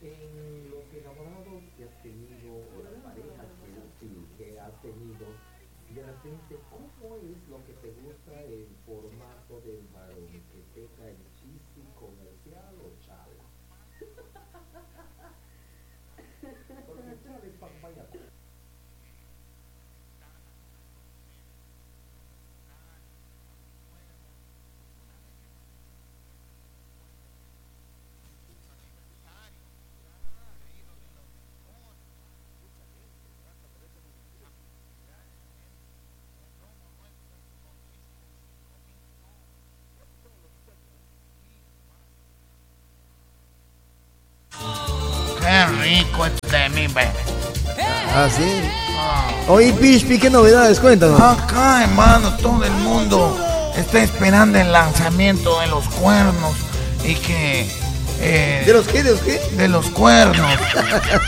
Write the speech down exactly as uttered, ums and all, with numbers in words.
En los enamorados que has tenido, o las parejas que, sí, que has tenido, de repente, ¿cómo es lo que te gusta el formato del varón? ¿Que tenga el chiste comercial o chala? Porque chala es para vaya. Qué rico es de mi bebé. Ah, sí. Oye, Pishpi, ¿qué novedades? Cuéntanos. Acá, hermano, todo el mundo está esperando el lanzamiento de los cuernos y que... Eh, ¿De los qué? ¿De los qué? De los cuernos.